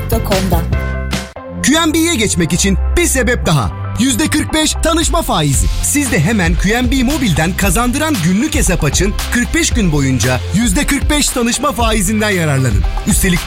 QNB.com'da. QNB'ye geçmek için bir sebep daha. %45 tanışma faizi. Siz de hemen QNB Mobil'den kazandıran günlük hesap açın, 45 gün boyunca %45 tanışma faizinden yararlanın. Üstelik